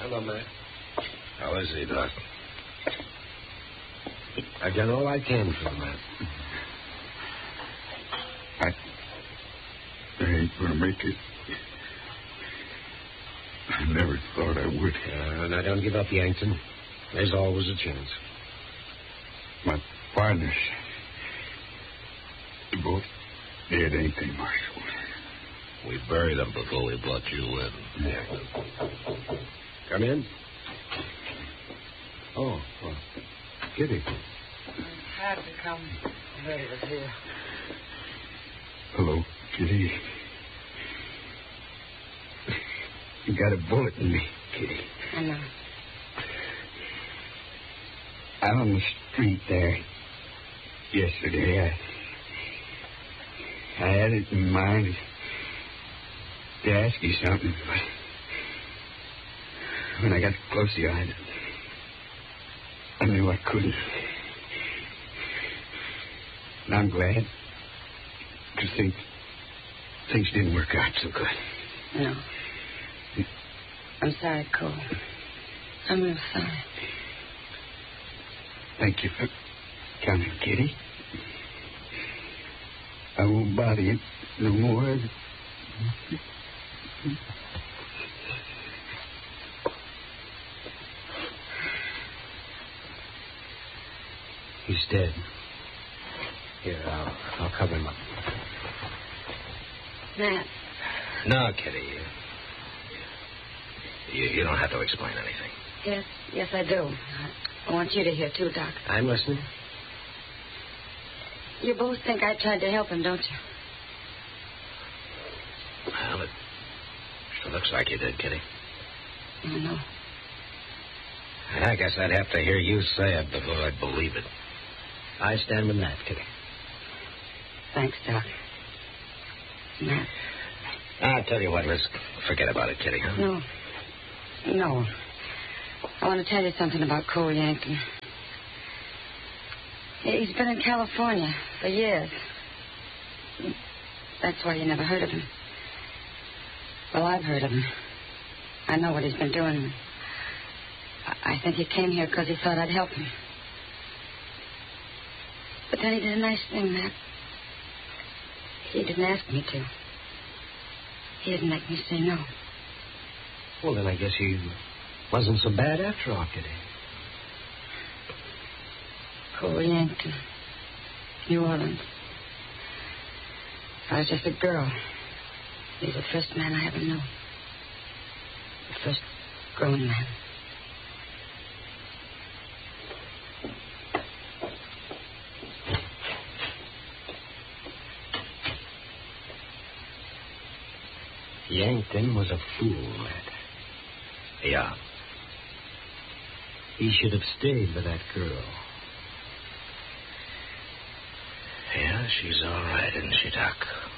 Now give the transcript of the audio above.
Hello, Matt. How is he, Doc? I've done all I can for him, Matt. I ain't gonna make it. I never thought I would. Now, don't give up, Yankton. There's always a chance. My partners, they're both dead, ain't they, Marshal? We buried them before we brought you in. Yeah. Come in. Oh, Kitty. I had to come. I heard it was here. Hello, Kitty. You got a bullet in me, Kitty. I know. Out on the street there yesterday, I had it in mind to ask you something, but when I got close to you, I knew I couldn't. And I'm glad, because things didn't work out so good. No. I'm sorry, Cole. I'm real sorry. Thank you for coming, Kitty. I won't bother you no more. He's dead. Here, I'll cover him up. Matt. No, Kitty. You don't have to explain anything. Yes, I do. I want you to hear, too, Doc. I'm listening. You both think I tried to help him, don't you? Well, it sure looks like you did, Kitty. I know. I guess I'd have to hear you say it before I'd believe it. I stand with Matt, Kitty. Thanks, Doc. Matt. I'll tell you what, Liz. Forget about it, Kitty, huh? No. I want to tell you something about Cole Yankton. He's been in California for years. That's why you never heard of him. Well, I've heard of him. I know what he's been doing. I think he came here because he thought I'd help him. But then he did a nice thing, Matt. He didn't ask me to. He didn't make me say no. Well, then I guess he wasn't so bad after all, Kitty. Cole Yankton, New Orleans. I was just a girl. He's the first man I ever knew. The first grown man. Yankton was a fool, Matt. Yeah. He should have stayed with that girl. Yeah, she's all right, isn't she, Doc?